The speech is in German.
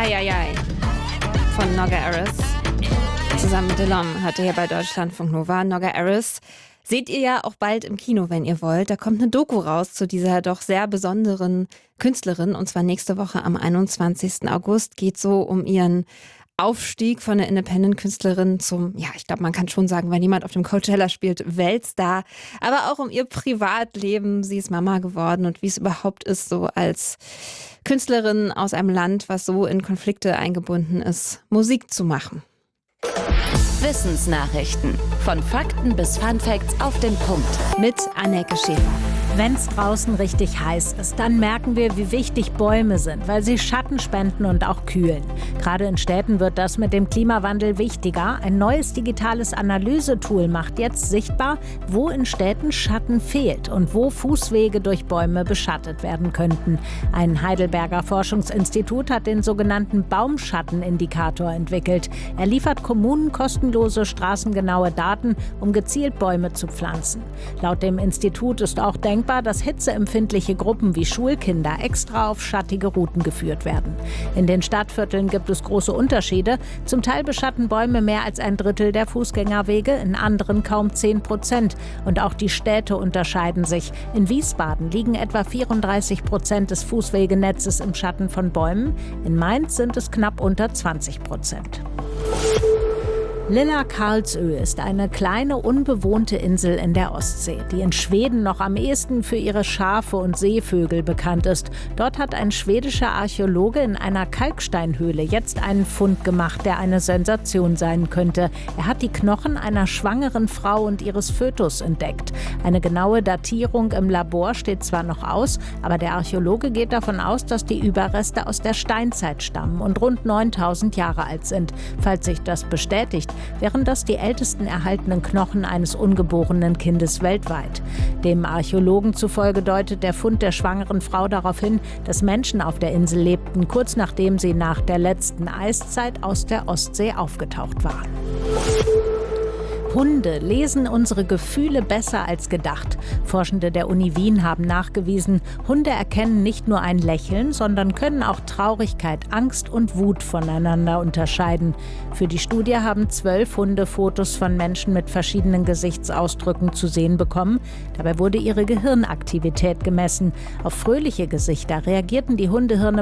Ai von Nogga Aris. Zusammen mit Delon hatte hier bei Deutschlandfunk Nova. Nogga Aris seht ihr ja auch bald im Kino, wenn ihr wollt. Da kommt eine Doku raus zu dieser doch sehr besonderen Künstlerin. Und zwar nächste Woche am 21. August. Geht so um ihren Aufstieg von der Independent-Künstlerin zum, ja, ich glaube, man kann schon sagen, wenn jemand auf dem Coachella spielt, Weltstar. Aber auch um ihr Privatleben. Sie ist Mama geworden und wie es überhaupt ist, so als Künstlerin aus einem Land, was so in Konflikte eingebunden ist, Musik zu machen. Wissensnachrichten. Von Fakten bis Funfacts auf den Punkt. Mit Anneke Schäfer. Wenn es draußen richtig heiß ist, dann merken wir, wie wichtig Bäume sind, weil sie Schatten spenden und auch kühlen. Gerade in Städten wird das mit dem Klimawandel wichtiger. Ein neues digitales Analysetool macht jetzt sichtbar, wo in Städten Schatten fehlt und wo Fußwege durch Bäume beschattet werden könnten. Ein Heidelberger Forschungsinstitut hat den sogenannten Baumschattenindikator entwickelt. Er liefert Kommunen kostenlose straßengenaue Daten, um gezielt Bäume zu pflanzen. Laut dem Institut ist auch denkbar, dass hitzeempfindliche Gruppen wie Schulkinder extra auf schattige Routen geführt werden. In den Stadtvierteln gibt es große Unterschiede. Zum Teil beschatten Bäume mehr als ein Drittel der Fußgängerwege, in anderen kaum 10%. Und auch die Städte unterscheiden sich. In Wiesbaden liegen etwa 34% des Fußwegenetzes im Schatten von Bäumen. In Mainz sind es knapp unter 20%. Lilla Karlsö ist eine kleine, unbewohnte Insel in der Ostsee, die in Schweden noch am ehesten für ihre Schafe und Seevögel bekannt ist. Dort hat ein schwedischer Archäologe in einer Kalksteinhöhle jetzt einen Fund gemacht, der eine Sensation sein könnte. Er hat die Knochen einer schwangeren Frau und ihres Fötus entdeckt. Eine genaue Datierung im Labor steht zwar noch aus, aber der Archäologe geht davon aus, dass die Überreste aus der Steinzeit stammen und rund 9000 Jahre alt sind. Falls sich das bestätigt, wären das die ältesten erhaltenen Knochen eines ungeborenen Kindes weltweit. Dem Archäologen zufolge deutet der Fund der schwangeren Frau darauf hin, dass Menschen auf der Insel lebten, kurz nachdem sie nach der letzten Eiszeit aus der Ostsee aufgetaucht waren. Hunde lesen unsere Gefühle besser als gedacht. Forschende der Uni Wien haben nachgewiesen, Hunde erkennen nicht nur ein Lächeln, sondern können auch Traurigkeit, Angst und Wut voneinander unterscheiden. Für die Studie haben 12 Hunde Fotos von Menschen mit verschiedenen Gesichtsausdrücken zu sehen bekommen. Dabei wurde ihre Gehirnaktivität gemessen. Auf fröhliche Gesichter reagierten die Hundehirne